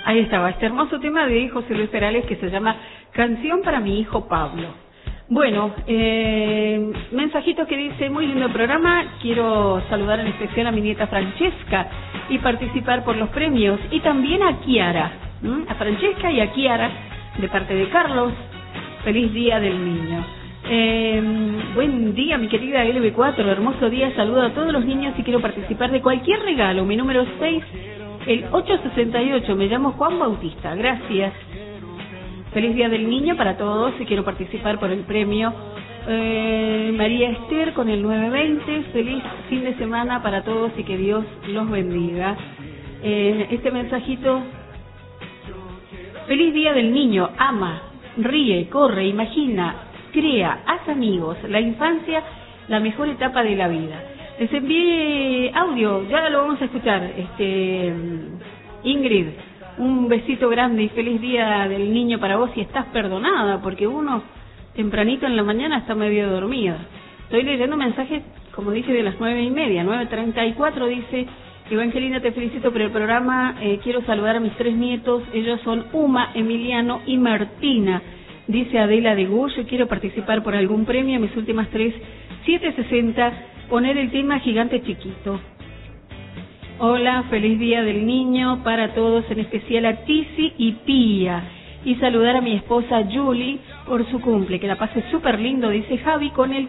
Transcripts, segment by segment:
Ahí estaba, este hermoso tema de José Luis Perales que se llama Canción para mi hijo Pablo. Bueno, mensajito que dice, muy lindo programa, quiero saludar en especial a mi nieta Francesca y participar por los premios, y también a Kiara, a Francesca y a Kiara, de parte de Carlos, feliz día del niño. Buen día, mi querida LB4, hermoso día, saludo a todos los niños y quiero participar de cualquier regalo, mi número 6, el 868, me llamo Juan Bautista, gracias. Feliz Día del Niño para todos y quiero participar por el premio. María Esther con el 920. Feliz fin de semana para todos y que Dios los bendiga. Este mensajito. Feliz Día del Niño. Ama, ríe, corre, imagina, crea, haz amigos. La infancia, la mejor etapa de la vida. Les envié audio, ya lo vamos a escuchar. Ingrid. Un besito grande y feliz Día del Niño para vos y estás perdonada, porque uno tempranito en la mañana está medio dormido. Estoy leyendo mensajes, como dice, de las 9:30, 9:34, dice, Evangelina, te felicito por el programa, quiero saludar a mis 3 nietos, ellos son Uma, Emiliano y Martina, dice Adela de Gullo, quiero participar por algún premio, mis últimas 3, 760, poner el tema Gigante Chiquito. Hola, feliz Día del Niño para todos, en especial a Tizi y Pía. Y saludar a mi esposa Julie por su cumple, que la pase súper lindo, dice Javi, con el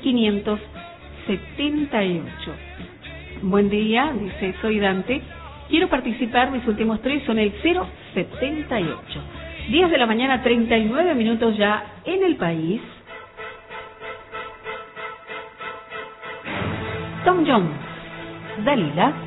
578. Buen día, dice, soy Dante. Quiero participar, mis últimos 3 son el 078. 10 de la mañana, 39 minutos ya en el país. Tom Jones, Dalila.